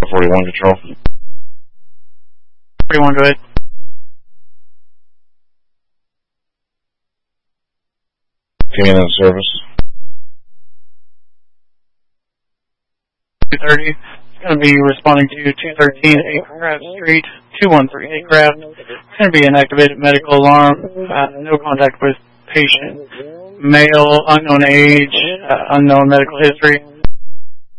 41 control. 41, go ahead. TNN service. 230. It's going to be responding to 213 8 Graff Street, 213 8 Graff. It's going to be an activated medical alarm. No contact with patient. Male, unknown age, unknown medical history.